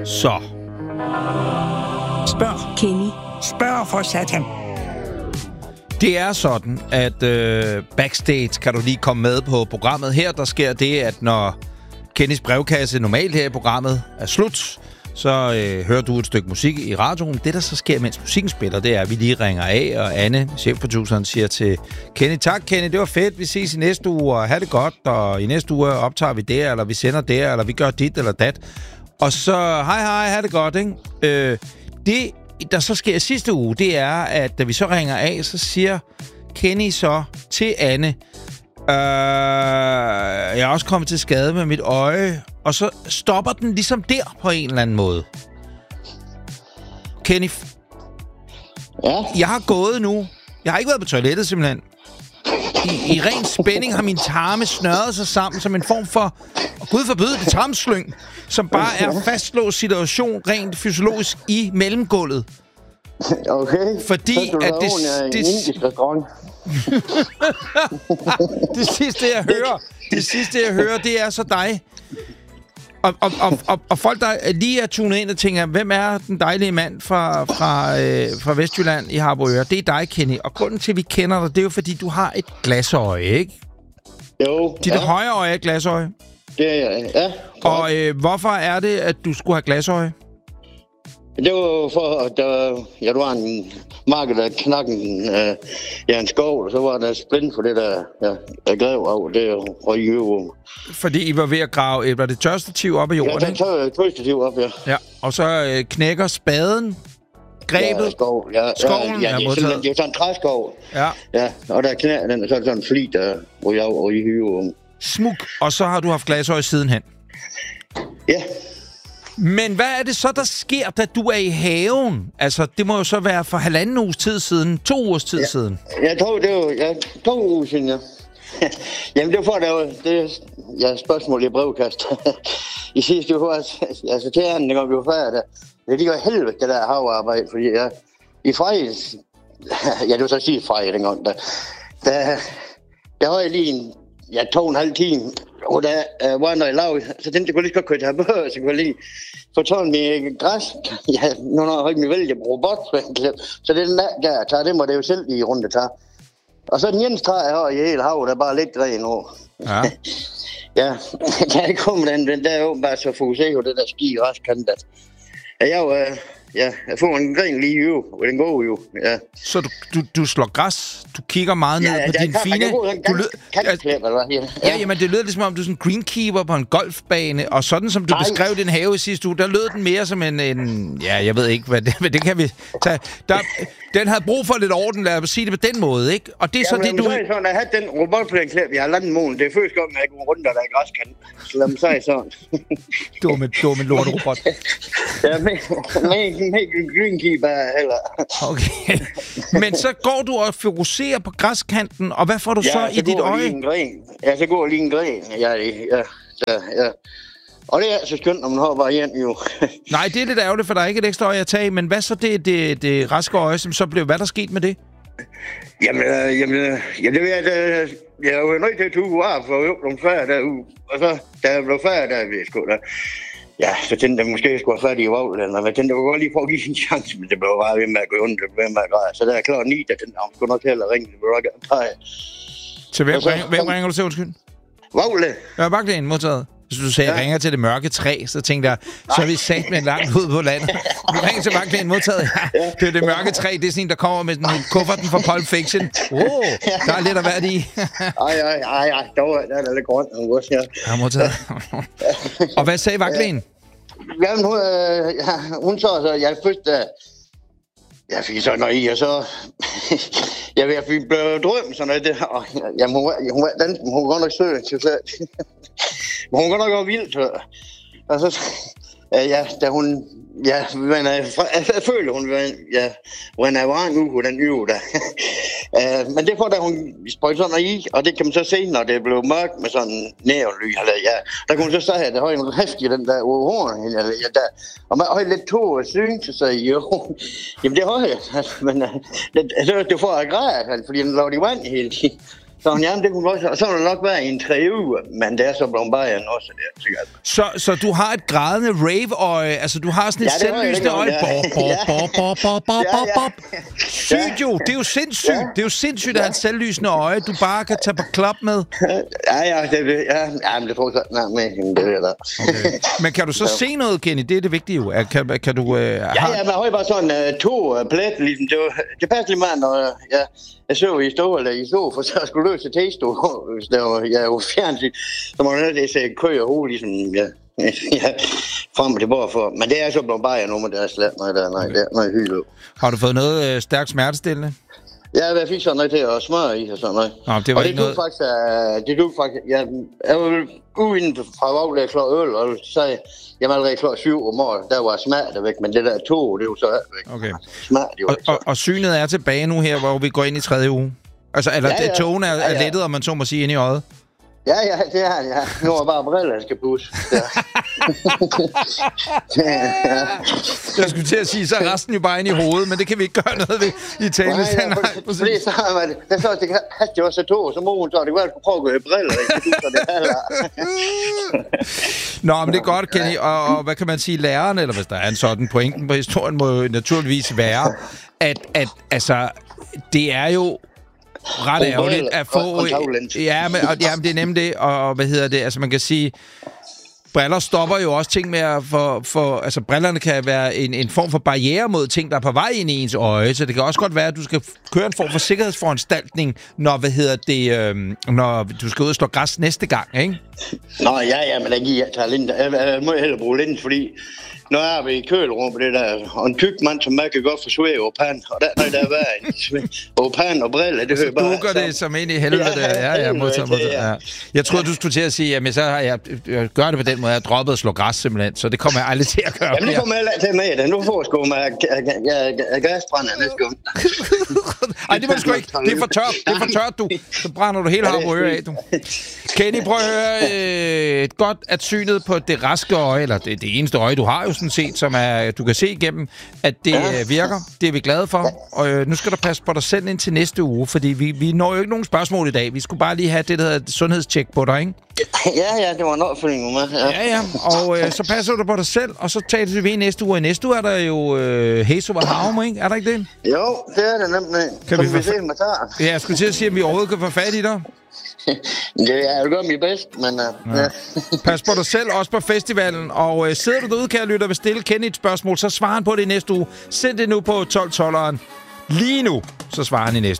Så. Spørg. Kenny. Spørg for satan. Det er sådan, at backstage kan du lige komme med på programmet her. Der sker det, at når Kennys brevkasse normalt her i programmet er slut, så hører du et stykke musik i radioen. Det, der så sker, mens musikken spiller, det er, at vi lige ringer af, og Anne, chefproduceren, siger til Kenny, tak Kenny, det var fedt, vi ses i næste uge, og have det godt, og i næste uge optager vi det, eller vi sender det, eller vi gør dit eller dat. Og så, hej, have det godt, ikke? Det, der så sker sidste uge, det er, at da vi så ringer af, så siger Kenny så til Anne, jeg er også kommet til skade med mit øje, og så stopper den ligesom der på en eller anden måde. Kenny, Ja. jeg har gået nu. Jeg har ikke været på toilettet simpelthen. I ren spænding har min tarme snørret sig sammen som en form for, gud forbyde det, tarmslyng, som bare er fastlåst situation rent fysiologisk i mellemgulvet. Okay. Fordi at det sidste jeg hører, det er så dig. Og folk, der lige er tunet ind og tænker, hvem er den dejlige mand fra Vestjylland i Harboøre? Det er dig, Kenny. Og grunden til, at vi kender dig, det er jo, fordi du har et glasøje, ikke? Jo. Dit højre øje er et glasøje. Det er jeg, ja. Og hvorfor er det, at du skulle have glasøje? Det var for, at der var en marked, der knakken en skov, og så var der splint for det, der grev af det, og i øvrigt. Fordi I var ved at grave var det tørstativ op af jorden, ikke? ikke? Ja, det tørstativ op, ja. Ja, og så knækker spaden, grebet, ja, skov, ja, skoven ja, er det er modtaget. det er sådan en træskov. Ja. Ja, og der knæ, den er sådan en fli, der ryger af og i øvrigt. Smuk, og så har du haft glasøje sidenhen. Ja. Men hvad er det så, der sker, da du er i haven? Altså, det må jo så være for 1,5 uges tid siden, 2 ugers tid siden. Jeg tror, det var 2 uger siden, ja. Jamen, det var for, det er spørgsmål i brevkast. I sidste uge, altså til anden, dengang vi var færdige, det ligger helvede, det der havarbejde, fordi i fredags, ja, det var så sige fredag dengang, der var jeg lige en 2,5 time, og der var noget lav, så tænkte jeg kunne lige godt køre til Harboøre, så kunne jeg lige få tårn med græs. Ja, nu har jeg min vælge robot, så det der tager, det må det jo selv lige rundt tage. Og så den eneste træ, jeg har i hele havet, der er bare lidt gren over. Ja. Ja, der er kommet den der er jo bare så fokuseret på det der ski græskant, at jeg får en gren lige i og den går jo, ja. Så du slår græs, du kigger meget ned på din fine... Jamen det lyder ligesom om du er sådan en greenkeeper på en golfbane, og sådan som du beskrev din have i sidste uge, der lød den mere som en ja, jeg ved ikke, hvad det kan vi tage. Den havde brug for lidt orden, lad os sige det på den måde, ikke? Og det er så det, du... Så er det sådan, at have den robotplænklæb, jeg har landet målen. Det er første gang, jeg går rundt, og der er græskant. Så lad mig sige sådan. Dumme lorterobot. Ja, med greenkeeper heller. Okay. Men så går du og fokuserer på græskanten, og hvad får du så i dit øje? Ja, så går lige en gren. Ja. Og det er så skønt, når man har variant jo. Nej, det er lidt ærgerligt, for der er ikke et ekstra øje at tage. Men hvad så det raske øje, som så blev... Hvad der skete med det? Jamen, det ved jeg var nødt til at tage af for at blive færdig derude. Og så, da jeg blev færdig, der ved jeg sgu da... Ja, så tænkte jeg, måske jeg skulle have færdig i vagl, eller jeg tænkte, jeg kunne godt lige få at give en chance, men det blev bare ved med at gå ondt, det blev ved med at græde. Så der er klar 9, der tænkte, jeg skulle nok heller ringe, det blev nok at tage. Til hvem ringer du til, undskyld? Vagl. Ja, Vaglen modtaget. Hvis du sagde, ringer til det mørke træ, så tænkte jeg, så er vi sat med langt ud på landet. Vi ringer til Vaglen modtaget. Ja, det er det mørke træ, det er sådan en, der kommer med den kufferten fra Pulp Fiction. Der er lidt at være i. Ej, der er lidt grønt. Ja, modtaget. Og hvad sagde Vaglen? Jamen, hun så, jeg først... Jeg fik sådan noget i, og så... jeg fik blevet drømt sådan noget der. Og, jamen, hun var godt nok sød til slet. Men hun var godt nok vildt. Og så... da hun... Ja, men jeg føler, hun var en uge, den øve der. Men det får da hun sprøjte sådan i, og det kan man så se, når det blev mørkt med sådan nævnly. Der kunne hun så sige, at det har en hæftig, den der horn. Og man har lidt to og synes, så jo. Jamen det har jeg. Men det får jeg græde, fordi den lavede i vand hele tiden. Så jamen, det kunne også, og så vil det nok være i en 3 uger, men det er så blevet bare også der, sikkert. Så du har et grædende rave-øje, altså du har sådan et selvlysende øje. Sygt jo, det er jo sindssygt. Ja. Det er jo sindssygt at have et selvlysende øje, du bare kan tage på klap med. Men det får så med hende, det der. Okay. Men kan du så se noget, Kenny? Det er det vigtige jo. Kan du... men jeg har bare sådan 2 pletter, ligesom. Det passer lige meget, når jeg så i stå, eller i stå, for så skulle løse testå, hvis det var, jeg var fjernsyn. Så må jeg nødt til at kø og hoved, ligesom, frem og tilbage for. Men det er så blevet bare nu, men det er slet noget hylde. Har du fået noget stærkt smertestillende? Ja, jeg fik sådan noget til at smøre i og sådan noget. Nå, det var ikke noget... Det tog faktisk... Jeg var ude inden fra Vaglæg klar øl, og så sagde jeg allerede klar 7 om morgen. Der var smerter væk, men det der 2, det var så væk. Okay. Smerte, og synet er tilbage nu her, hvor vi går ind i 3. uge? Altså, eller togen er lettet, om man så må sige, ind i øjet? Ja, det er det, ja. Nu er bare briller, der skal pusse. Jeg skulle til at sige, så er resten jo bare inde i hovedet, men det kan vi ikke gøre noget ved i tale. Nej, fordi så har man det. Så det var så 2, så må hun så, det kunne jeg prøve at gøre briller. Nå, men det er godt, Kenny. Og hvad kan man sige, læreren, eller hvis der er en sådan pointen på historien, må jo naturligvis være, at altså, det er jo ret ærgerligt at få... Jamen, det er nemlig det, og hvad hedder det, altså man kan sige, briller stopper jo også ting med at altså brillerne kan være en form for barriere mod ting, der er på vej ind i ens øje, så det kan også godt være, at du skal køre en form for sikkerhedsforanstaltning, når, når du skal ud og slå græs næste gang, ikke? Nå, ja, men der giver jeg tager linde. Jeg må hellere bruge linde, fordi når jeg er ved i kølerummet, det der, og en tyk mand, som man kan godt forsvære over panden, og der er været over panden og briller, det hører bare... Du gør det som ind i helvede. Ja, modtager. Ja. Jeg troede, du skulle til at sige, jamen så har jeg gør det på den måde, jeg droppet at slå græs simpelthen, så det kommer jeg aldrig til at gøre. Jamen nu kommer jeg til med det, nu får jeg sgu med gasbrænder næste gang. Ej, det var sgu ikke, det er for tørt, du. Så brænder du hele Harboøre af, du. Kenny, prøv at høre, godt at synet på det raske øje, eller det eneste øje, du har jo sådan set, som er, du kan se igennem, at det virker. Det er vi glade for. Og nu skal du passe på dig selv indtil næste uge, fordi vi når jo ikke nogen spørgsmål i dag. Vi skulle bare lige have det, der hedder sundhedstjek på dig, ikke? Ja, det var en opfølgning med. Ja. Og så passer du på dig selv, og så tager vi næste uge. Næste uge er der jo Hæs over Havn, ikke? Er der ikke det? Jo, det er det nemlig. Kan vi se, med der? Ja, jeg skulle til at sige, at vi overhovedet kan få fat i dig. Det er jo godt mit bedst, men... Ja. Pas på dig selv, også på festivalen. Og sidder du derude, kære lytter, og vil stille Kenny et spørgsmål, så svarer han på det i næste uge. Send det nu på 1212'eren. Lige nu, så svarer han i næste